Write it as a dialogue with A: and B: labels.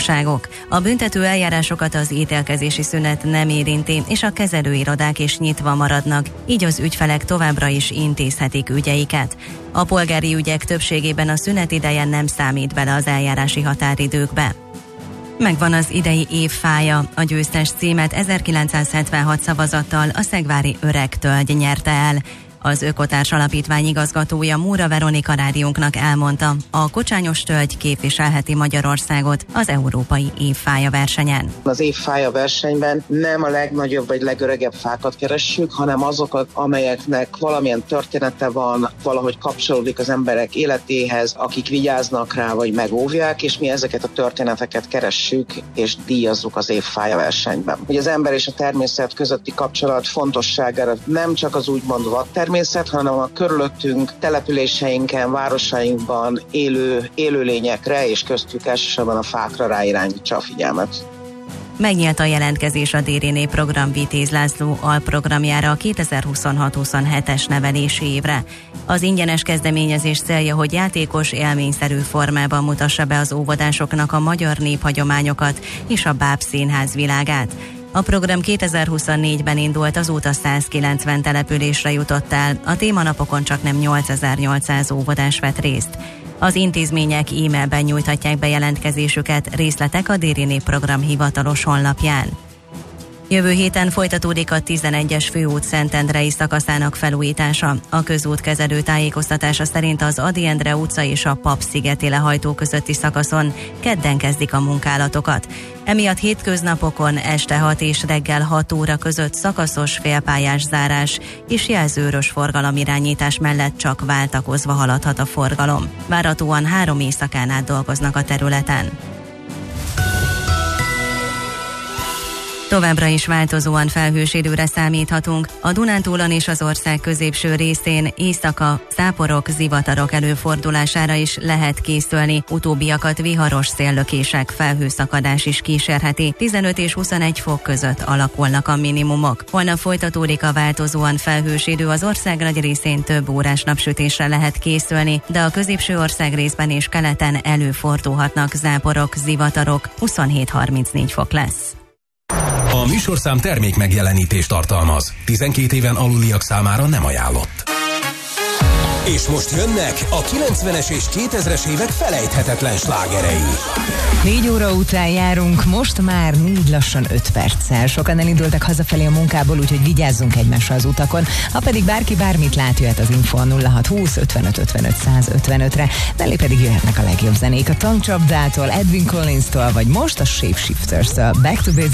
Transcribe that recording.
A: hatóságok. A büntető eljárásokat az ítélkezési szünet nem érinti, és a kezelőirodák is nyitva maradnak, így az ügyfelek továbbra is intézhetik ügyeiket. A polgári ügyek többségében a szünet ideje nem számít bele az eljárási határidőkbe. Megvan az idei év fája. A győztes címet 1976 szavazattal a szegvári Öreg Tölgy nyerte el. Az Ökotárs Alapítvány igazgatója Móra Veronika rádiónknak elmondta, a Kocsányos Tölgy képviselheti Magyarországot az Európai Évfája versenyen.
B: Az évfája versenyben nem a legnagyobb vagy legöregebb fákat keressük, hanem azokat, amelyeknek valamilyen története van, valahogy kapcsolódik az emberek életéhez, akik vigyáznak rá vagy megóvják, és mi ezeket a történeteket keressük és díjazzuk az évfája versenyben. Ugye az ember és a természet közötti kapcsolat fontosságára nem csak az úgymond vadtermészet, hanem a körülöttünk, településeinken, városainkban élő élőlényekre és köztük elsősorban a fákra ráirányítsa a figyelmet.
A: Megnyílt a jelentkezés a Dériné program Vitéz László alprogramjára a 2026-27-es nevelési évre. Az ingyenes kezdeményezés célja, hogy játékos, élményszerű formában mutassa be az óvodásoknak a magyar néphagyományokat és a Báb Színház világát. A program 2024-ben indult, azóta 190 településre jutott el, a témanapokon csaknem 8800 óvodás vett részt. Az intézmények e-mailben nyújthatják be jelentkezésüket, részletek a Dériné program hivatalos honlapján. Jövő héten folytatódik a 11-es főút Szentendrei szakaszának felújítása. A közútkezelő tájékoztatása szerint az Ady Endre utca és a Pap-szigeti lehajtó közötti szakaszon kedden kezdik a munkálatokat. Emiatt hétköznapokon este 6 és reggel 6 óra között szakaszos félpályás zárás és jelzőrös forgalomirányítás mellett csak váltakozva haladhat a forgalom. Várhatóan 3 éjszakán át dolgoznak a területen. Továbbra is változóan felhős időre számíthatunk. A Dunántúlon és az ország középső részén éjszaka záporok, zivatarok előfordulására is lehet készülni. Utóbbiakat viharos széllökések, felhőszakadás is kísérheti. 15 és 21 fok között alakulnak a minimumok. Holnap folytatódik a változóan felhős idő, az ország nagy részén több órás napsütésre lehet készülni, de a középső ország részben és keleten előfordulhatnak záporok, zivatarok. 27-34 fok lesz.
C: A műsorszám termék megjelenítést tartalmaz. 12 éven aluliak számára nem ajánlott. És most jönnek a 90-es és 2000-es évek felejthetetlen slágerei.
D: 4 óra után járunk, most már 4 lassan 5 perccel. Sokan elindultak hazafelé a munkából, úgyhogy vigyázzunk egymásra az utakon. Ha pedig bárki bármit lát, jöhet az info a 0620 55 55 155-re. Mellé pedig jöhetnek a legjobb zenék a Tankcsapdától, Edwin Collins-tól, vagy most a Shapeshifters-től. Back to Basics.